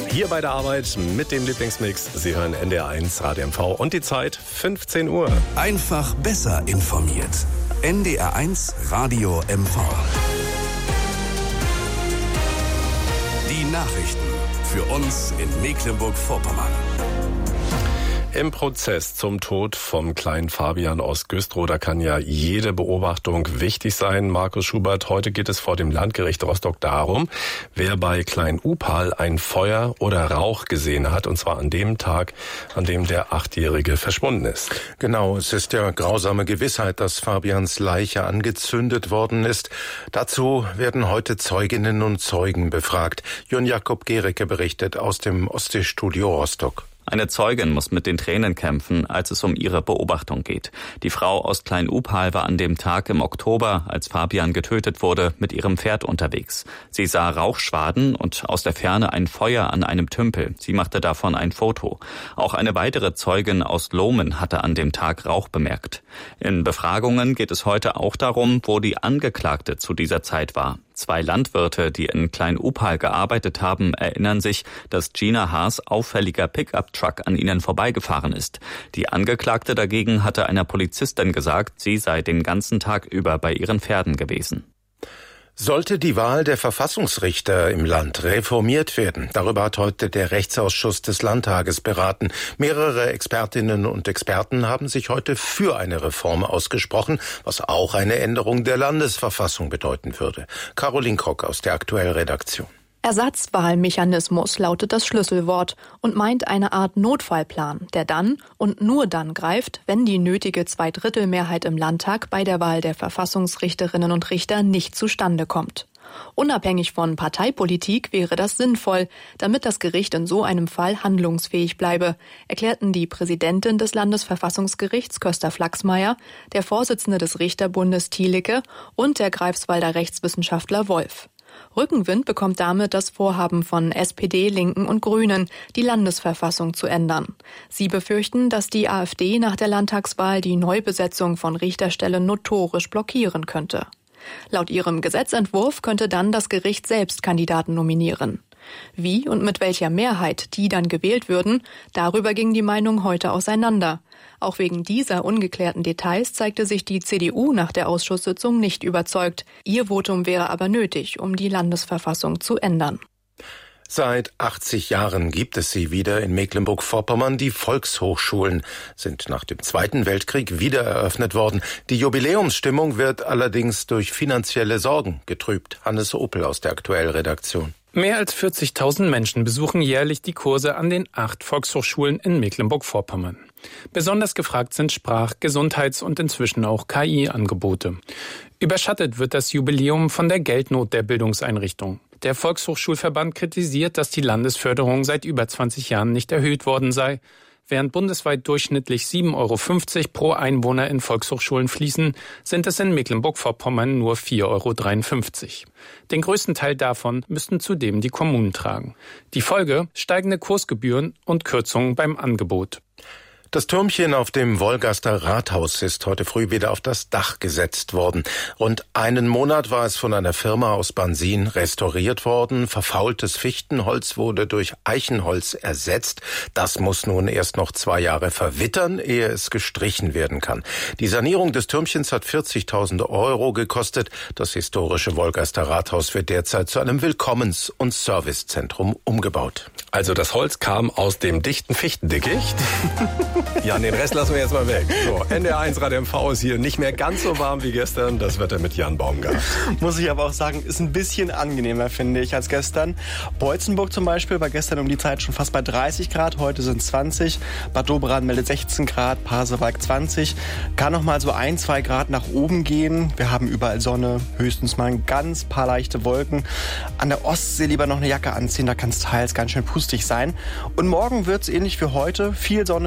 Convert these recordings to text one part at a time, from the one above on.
Hier bei der Arbeit mit dem Lieblingsmix. Sie hören NDR1 Radio MV und die Zeit 15 Uhr. Einfach besser informiert. NDR1 Radio MV. Die Nachrichten für uns in Mecklenburg-Vorpommern. Im Prozess zum Tod vom kleinen Fabian aus Güstrow, da kann ja jede Beobachtung wichtig sein. Markus Schubert, heute geht es vor dem Landgericht Rostock darum, wer bei Klein Upal ein Feuer oder Rauch gesehen hat, und zwar an dem Tag, an dem der 8-Jährige verschwunden ist. Genau, es ist ja grausame Gewissheit, dass Fabians Leiche angezündet worden ist. Dazu werden heute Zeuginnen und Zeugen befragt. Jörn Jakob Gericke berichtet aus dem Ostseestudio Rostock. Eine Zeugin muss mit den Tränen kämpfen, als es um ihre Beobachtung geht. Die Frau aus Klein Upal war an dem Tag im Oktober, als Fabian getötet wurde, mit ihrem Pferd unterwegs. Sie sah Rauchschwaden und aus der Ferne ein Feuer an einem Tümpel. Sie machte davon ein Foto. Auch eine weitere Zeugin aus Lohmen hatte an dem Tag Rauch bemerkt. In Befragungen geht es heute auch darum, wo die Angeklagte zu dieser Zeit war. 2 Landwirte, die in Klein Upal gearbeitet haben, erinnern sich, dass Gina Haas' auffälliger Pickup-Truck an ihnen vorbeigefahren ist. Die Angeklagte dagegen hatte einer Polizistin gesagt, sie sei den ganzen Tag über bei ihren Pferden gewesen. Sollte die Wahl der Verfassungsrichter im Land reformiert werden? Darüber hat heute der Rechtsausschuss des Landtages beraten. Mehrere Expertinnen und Experten haben sich heute für eine Reform ausgesprochen, was auch eine Änderung der Landesverfassung bedeuten würde. Caroline Krock aus der Aktuell-Redaktion. Ersatzwahlmechanismus lautet das Schlüsselwort und meint eine Art Notfallplan, der dann und nur dann greift, wenn die nötige Zweidrittelmehrheit im Landtag bei der Wahl der Verfassungsrichterinnen und Richter nicht zustande kommt. Unabhängig von Parteipolitik wäre das sinnvoll, damit das Gericht in so einem Fall handlungsfähig bleibe, erklärten die Präsidentin des Landesverfassungsgerichts Köster Flachsmeier, der Vorsitzende des Richterbundes Thielicke und der Greifswalder Rechtswissenschaftler Wolf. Rückenwind bekommt damit das Vorhaben von SPD, Linken und Grünen, die Landesverfassung zu ändern. Sie befürchten, dass die AfD nach der Landtagswahl die Neubesetzung von Richterstellen notorisch blockieren könnte. Laut ihrem Gesetzentwurf könnte dann das Gericht selbst Kandidaten nominieren. Wie und mit welcher Mehrheit die dann gewählt würden, darüber ging die Meinung heute auseinander. Auch wegen dieser ungeklärten Details zeigte sich die CDU nach der Ausschusssitzung nicht überzeugt. Ihr Votum wäre aber nötig, um die Landesverfassung zu ändern. Seit 80 Jahren gibt es sie wieder in Mecklenburg-Vorpommern. Die Volkshochschulen sind nach dem Zweiten Weltkrieg wieder eröffnet worden. Die Jubiläumsstimmung wird allerdings durch finanzielle Sorgen getrübt. Hannes Opel aus der Aktuell-Redaktion. Mehr als 40.000 Menschen besuchen jährlich die Kurse an den 8 Volkshochschulen in Mecklenburg-Vorpommern. Besonders gefragt sind Sprach-, Gesundheits- und inzwischen auch KI-Angebote. Überschattet wird das Jubiläum von der Geldnot der Bildungseinrichtung. Der Volkshochschulverband kritisiert, dass die Landesförderung seit über 20 Jahren nicht erhöht worden sei. Während bundesweit durchschnittlich 7,50 € pro Einwohner in Volkshochschulen fließen, sind es in Mecklenburg-Vorpommern nur 4,53 €. Den größten Teil davon müssten zudem die Kommunen tragen. Die Folge: steigende Kursgebühren und Kürzungen beim Angebot. Das Türmchen auf dem Wolgaster Rathaus ist heute früh wieder auf das Dach gesetzt worden. Rund einen Monat war es von einer Firma aus Bansin restauriert worden. Verfaultes Fichtenholz wurde durch Eichenholz ersetzt. Das muss nun erst noch 2 Jahre verwittern, ehe es gestrichen werden kann. Die Sanierung des Türmchens hat 40.000 € gekostet. Das historische Wolgaster Rathaus wird derzeit zu einem Willkommens- und Servicezentrum umgebaut. Also das Holz kam aus dem dichten Fichtendickicht. Ja, den Rest lassen wir jetzt mal weg. So, NDR1 Radio MV ist hier nicht mehr ganz so warm wie gestern. Das Wetter mit Jan Baumgart. Muss ich aber auch sagen, ist ein bisschen angenehmer, finde ich, als gestern. Beutzenburg zum Beispiel war gestern um die Zeit schon fast bei 30 Grad. Heute sind es 20. Bad Doberan meldet 16 Grad, Pasewalk 20. Kann noch mal so 1-2 Grad nach oben gehen. Wir haben überall Sonne, höchstens mal ein ganz paar leichte Wolken. An der Ostsee lieber noch eine Jacke anziehen, da kann es teils ganz schön pustig sein. Und morgen wird es ähnlich wie heute. Viel Sonne, wenig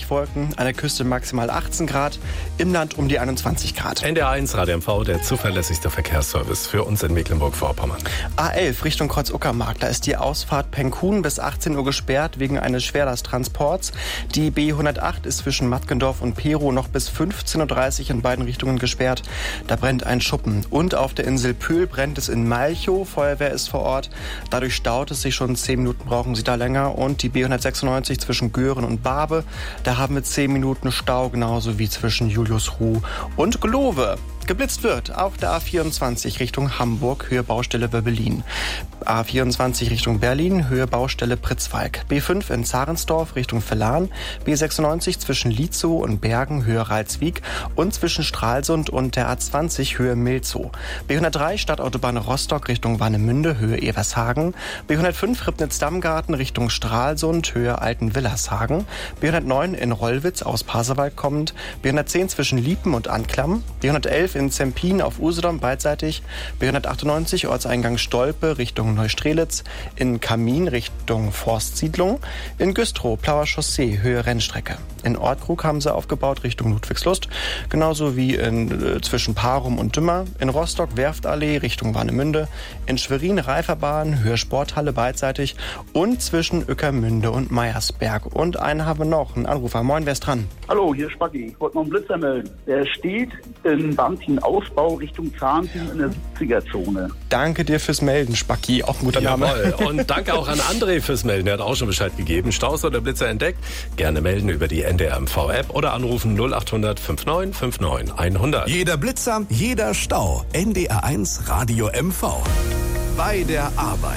Wolken, an der Küste maximal 18 Grad, im Land um die 21 Grad. NDR1 Radio MV, der zuverlässigste Verkehrsservice für uns in Mecklenburg-Vorpommern. A11 Richtung Kreuz-Uckermark, da ist die Ausfahrt Penkhuhn bis 18 Uhr gesperrt wegen eines Schwerlasttransports. Die B108 ist zwischen Matkendorf und Perow noch bis 15.30 Uhr in beiden Richtungen gesperrt. Da brennt ein Schuppen. Und auf der Insel Pöhl brennt es in Malchow. Feuerwehr ist vor Ort. Dadurch staut es sich schon 10 Minuten, brauchen Sie da länger. Und die B196 zwischen Göhren und Barbe, da haben wir 10 Minuten Stau, genauso wie zwischen Juliusruh und Glove. Geblitzt wird auf der A24 Richtung Hamburg, Höhe Baustelle Wöbbelin. A24 Richtung Berlin, Höhe Baustelle Pritzwalk. B5 in Zarensdorf Richtung Vellan. B96 zwischen Lietzow und Bergen, Höhe Ralswiek. Und zwischen Stralsund und der A20, Höhe Milzow. B103 Stadtautobahn Rostock Richtung Warnemünde, Höhe Evershagen. B105 Ribnitz-Dammgarten Richtung Stralsund, Höhe Altenwillershagen. B109 in Rollwitz aus Pasewalk kommend. B110 zwischen Liepen und Anklam. B111 in Zempin auf Usedom beidseitig, B198 Ortseingang Stolpe Richtung Neustrelitz, in Kamin Richtung Forstsiedlung, in Güstrow Plauer Chaussee Höhe Rennstrecke. In Ortkrug haben sie aufgebaut Richtung Ludwigslust, genauso wie zwischen Parum und Dümmer, in Rostock Werftallee Richtung Warnemünde, in Schwerin Reiferbahn Höhe Sporthalle beidseitig und zwischen Ueckermünde und Meiersberg. Und einen haben wir noch, einen Anrufer. Moin, wer ist dran? Hallo, hier ist Spacki. Ich wollte noch einen Blitzer melden. Der steht in Ausbau Richtung Zahnteam in der 70er-Zone. Danke dir fürs Melden, Spacki. Auch ein guter Name. Jawohl. Und danke auch an André fürs Melden. Er hat auch schon Bescheid gegeben. Staus oder Blitzer entdeckt? Gerne melden über die NDR MV-App oder anrufen 0800 59 59 100. Jeder Blitzer, jeder Stau. NDR1 Radio MV. Bei der Arbeit.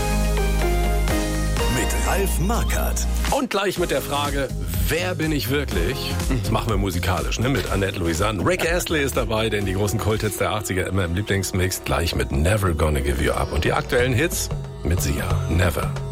Mit Ralf Markert. Und gleich mit der Frage, wer bin ich wirklich? Das machen wir musikalisch, ne? Mit Annette Louisanne. Rick Astley ist dabei, denn die großen Kulthits der 80er immer im Lieblingsmix. Gleich mit Never Gonna Give You Up. Und die aktuellen Hits mit Sia. Never.